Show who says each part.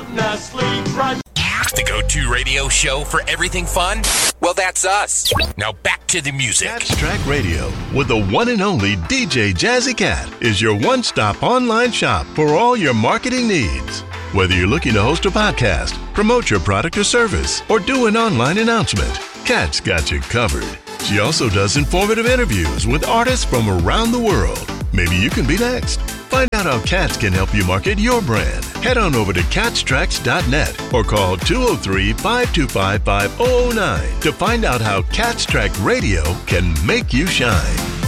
Speaker 1: Nestle Crunch.
Speaker 2: The go-to radio show for everything fun? Well, that's us. Now back to the music.
Speaker 3: Cat's Track Radio with the one and only DJ Jazzy Cat is your one-stop online shop for all your marketing needs. Whether you're looking to host a podcast, promote your product or service, or do an online announcement, Cat's got you covered. She also does informative interviews with artists from around the world. Maybe you can be next. Find out how Cats can help you market your brand. Head on over to catstracks.net or call 203-525-5009 to find out how Cat's Track Radio can make you shine.